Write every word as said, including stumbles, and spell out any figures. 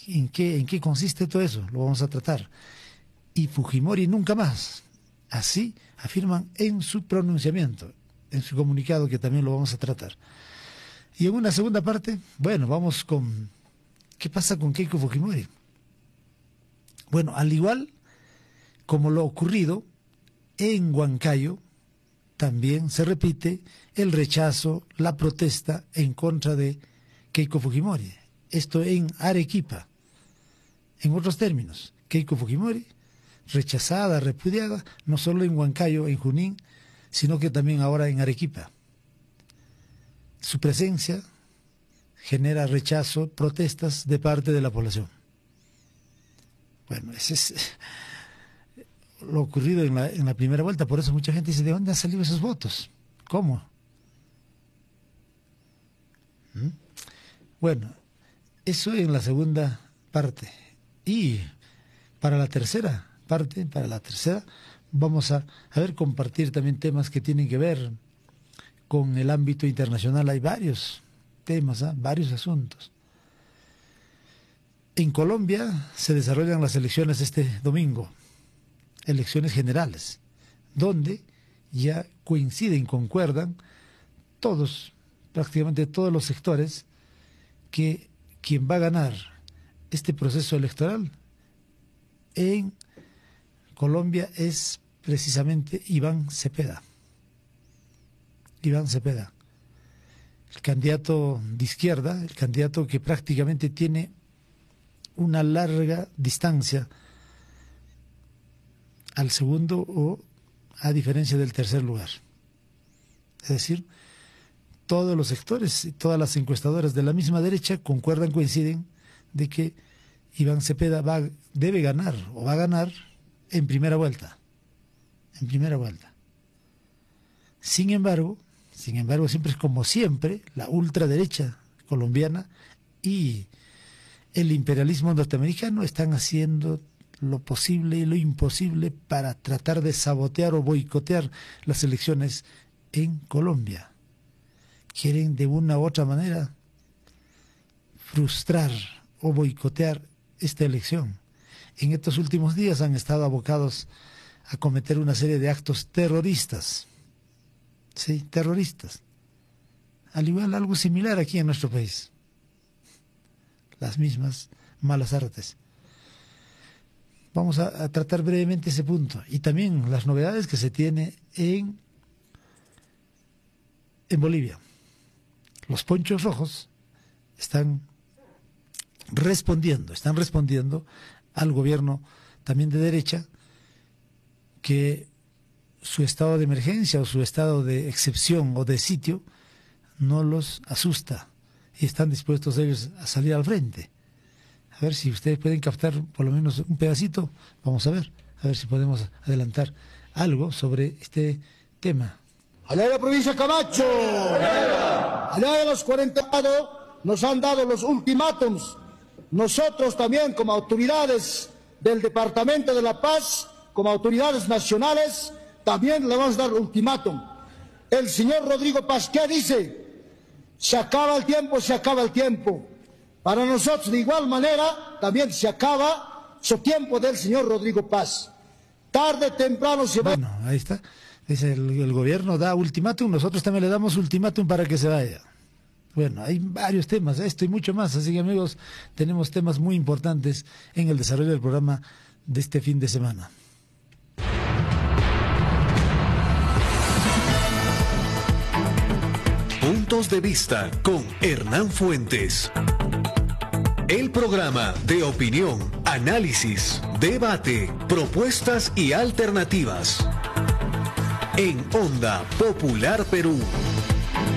en qué, en qué consiste todo eso, lo vamos a tratar. Y Fujimori nunca más, así afirman en su pronunciamiento, en su comunicado, que también lo vamos a tratar. Y en una segunda parte, bueno, vamos con ¿qué pasa con Keiko Fujimori? Bueno, al igual como lo ocurrido en Huancayo, también se repite el rechazo, la protesta en contra de Keiko Fujimori. Esto en Arequipa. En otros términos, Keiko Fujimori, rechazada, repudiada, no solo en Huancayo, en Junín, sino que también ahora en Arequipa. Su presencia genera rechazo, protestas de parte de la población. Bueno, ese es lo ocurrido en la, en la primera vuelta. Por eso mucha gente dice, ¿de dónde han salido esos votos? ¿Cómo? ¿Mm? Bueno, eso en la segunda parte. Y para la tercera parte, para la tercera, vamos a, a ver, compartir también temas que tienen que ver con el ámbito internacional. Hay varios temas, ¿eh? Varios asuntos. En Colombia se desarrollan las elecciones este domingo, elecciones generales, donde ya coinciden, concuerdan todos, prácticamente todos los sectores, que quien va a ganar este proceso electoral en Colombia es precisamente Iván Cepeda. Iván Cepeda, el candidato de izquierda, el candidato que prácticamente tiene una larga distancia al segundo o a diferencia del tercer lugar. Es decir, todos los sectores y todas las encuestadoras de la misma derecha concuerdan, coinciden de que Iván Cepeda va, debe ganar o va a ganar en primera vuelta. En primera vuelta. Sin embargo, sin embargo, siempre es como siempre, la ultraderecha colombiana y el imperialismo norteamericano están haciendo lo posible y lo imposible para tratar de sabotear o boicotear las elecciones en Colombia. Quieren de una u otra manera frustrar o boicotear esta elección. En estos últimos días han estado abocados a cometer una serie de actos terroristas. Sí, terroristas. Al igual algo similar aquí en nuestro país. Las mismas malas artes. Vamos a, a tratar brevemente ese punto. Y también las novedades que se tiene en, en Bolivia. Los ponchos rojos están respondiendo, están respondiendo al gobierno también de derecha, que su estado de emergencia o su estado de excepción o de sitio no los asusta y están dispuestos ellos a salir al frente. A ver si ustedes pueden captar por lo menos un pedacito, vamos a ver, a ver si podemos adelantar algo sobre este tema. Allá de la provincia de Camacho, allá de los cuarenta estados nos han dado los ultimátums. Nosotros también como autoridades del Departamento de la Paz, como autoridades nacionales, también le vamos a dar ultimátum. El señor Rodrigo Paz, ¿qué dice? Se acaba el tiempo, se acaba el tiempo. Para nosotros, de igual manera, también se acaba su tiempo del señor Rodrigo Paz. Tarde, temprano se va. Bueno, ahí está. Dice, el, el gobierno da ultimátum, nosotros también le damos ultimátum para que se vaya. Bueno, hay varios temas, esto y mucho más. Así que, amigos, tenemos temas muy importantes en el desarrollo del programa de este fin de semana. Puntos de vista con Hernán Fuentes. El programa de opinión, análisis, debate, propuestas y alternativas. En Onda Popular Perú.